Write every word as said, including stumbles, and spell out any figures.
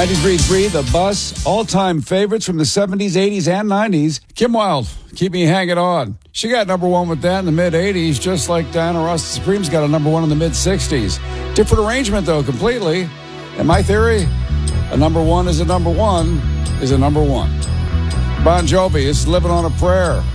ninety-three point three, The Bus, all-time favorites from the seventies, eighties, and nineties. Kim Wilde, Keep Me Hanging On. She got number one with that in the mid-eighties, just like Diana Ross Supreme's got a number one in the mid-sixties. Different arrangement, though, completely. And my theory, a number one is a number one is a number one. Bon Jovi is Living on a Prayer.